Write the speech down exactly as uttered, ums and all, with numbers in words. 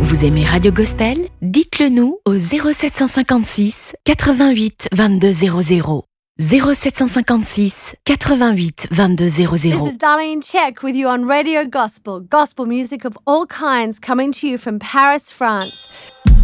Vous aimez Radio Gospel? Dites-le nous au zéro sept cent cinquante-six quatre-vingt-huit vingt-deux zéro zéro. zéro sept cent cinquante-six quatre-vingt-huit vingt-deux zéro zéro. This is Darlene Check with you on Radio Gospel. Gospel music of all kinds coming to you from Paris, France.